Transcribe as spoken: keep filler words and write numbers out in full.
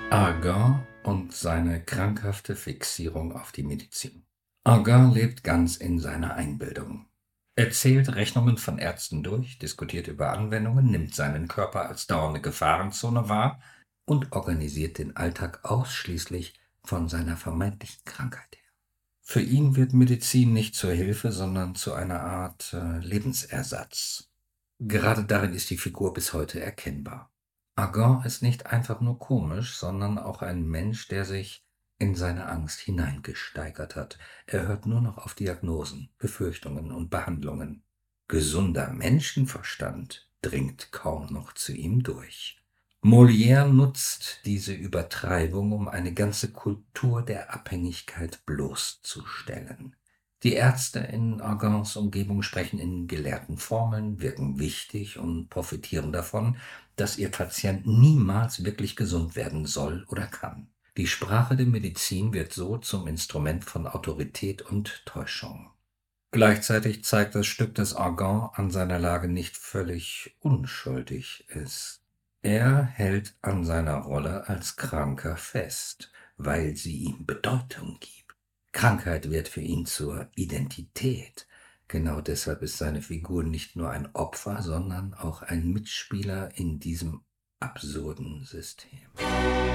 Argan und seine krankhafte Fixierung auf die Medizin. Argan lebt ganz in seiner Einbildung. Er zählt Rechnungen von Ärzten durch, diskutiert über Anwendungen, nimmt seinen Körper als dauernde Gefahrenzone wahr und organisiert den Alltag ausschließlich von seiner vermeintlichen Krankheit her. Für ihn wird Medizin nicht zur Hilfe, sondern zu einer Art äh, Lebensersatz. Gerade darin ist die Figur bis heute erkennbar. Argan ist nicht einfach nur komisch, sondern auch ein Mensch, der sich in seine Angst hineingesteigert hat. Er hört nur noch auf Diagnosen, Befürchtungen und Behandlungen. Gesunder Menschenverstand dringt kaum noch zu ihm durch. Molière nutzt diese Übertreibung, um eine ganze Kultur der Abhängigkeit bloßzustellen. Die Ärzte in Argans Umgebung sprechen in gelehrten Formeln, wirken wichtig und profitieren davon, dass ihr Patient niemals wirklich gesund werden soll oder kann. Die Sprache der Medizin wird so zum Instrument von Autorität und Täuschung. Gleichzeitig zeigt das Stück, dass Argan an seiner Lage nicht völlig unschuldig ist. Er hält an seiner Rolle als Kranker fest, weil sie ihm Bedeutung gibt. Krankheit wird für ihn zur Identität. Genau deshalb ist seine Figur nicht nur ein Opfer, sondern auch ein Mitspieler in diesem absurden System.